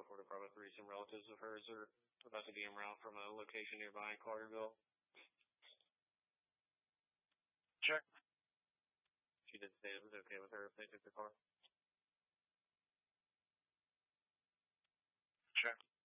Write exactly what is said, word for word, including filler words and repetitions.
four to Bravo three. Some relatives of hers are about to be en route from a location nearby in Carterville. Check. She did say it was okay with her if they took the car. Check.